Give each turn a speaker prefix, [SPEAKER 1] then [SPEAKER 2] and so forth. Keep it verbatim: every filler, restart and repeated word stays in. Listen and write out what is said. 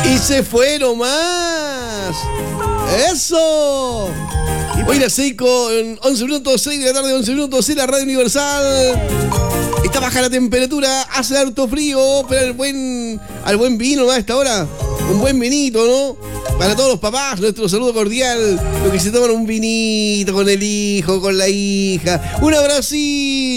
[SPEAKER 1] Y se fue nomás. ¡Eso! Hoy las seis con once minutos, seis de la tarde, once minutos en la Radio Universal. Está baja la temperatura, hace harto frío, pero al buen, al buen vino a esta hora. Un buen vinito, ¿no? Para todos los papás, nuestro saludo cordial. Los que se toman un vinito con el hijo, con la hija. Un abracito.